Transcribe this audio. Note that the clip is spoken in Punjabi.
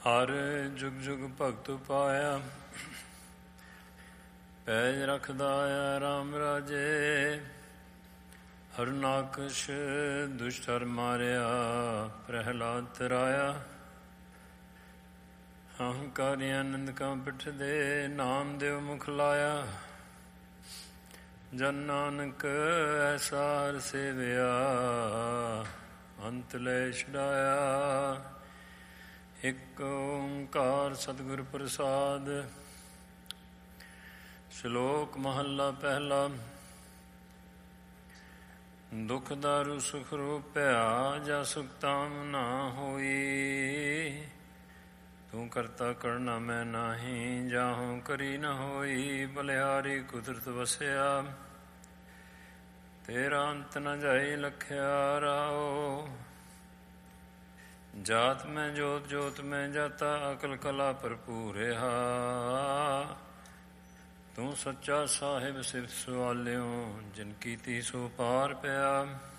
ਹਰ ਜੁਗ ਜੁਗ ਭਗਤ ਪਾਇਆ, ਪੈਜ ਰਖਦਾ ਆਇਆ ਰਾਮ ਰਾਜੇ। ਹਰਨਾਕਸ਼ ਦੁਸ਼ਟਰ ਮਾਰਿਆ, ਪ੍ਰਹਿਲਾਦ ਤਰਾਇਆ। ਅਹੰਕਾਰੀਆਂ ਨਿੰਦਕਾਂ ਪਿੱਠ ਦੇ, ਨਾਮ ਦੇਵ ਮੁਖ ਲਾਇਆ। ਜਨ ਨਾਨਕ ਐਸਾ ਹਰ ਸੇਵਿਆ, ਅੰਤ ਲੈ ਛੁਡਾਇਆ। ਇਕ ਓਂਕਾਰ ਸਤਿਗੁਰ ਪ੍ਰਸਾਦ। ਸ਼ਲੋਕ ਮਹੱਲਾ ਪਹਿਲਾ। ਦੁਖ ਦਾਰੂ ਸੁਖ ਰੂਪਿਆ, ਜਾ ਸੁਖ ਤਾਮ ਨਾ ਹੋਈ। ਤੂੰ ਕਰਤਾ ਕਰਨਾ ਮੈਂ ਨਾਹੀ, ਜਾਹੂੰ ਕਰੀ ਨ ਹੋਈ। ਬਲਿਹਾਰੀ ਕੁਦਰਤ ਵਸਿਆ, ਤੇਰਾ ਅੰਤ ਨ ਜਾਈ ਲਖਿਆ ਰਾਓ। ਜਾਤ ਮੈਂ ਜੋਤ ਜੋਤ ਮੈਂ ਜਾਤਾ, ਅਕਲ ਕਲਾ ਭਰਪੂਰ ਰਹਾ। ਤੂੰ ਸੱਚਾ ਸਾਹਿਬ ਸਿਫਤ ਸਵਾਲਿਓ, ਜਿਨ ਕੀਤੀ ਸੋ ਪਾਰ ਪਿਆ।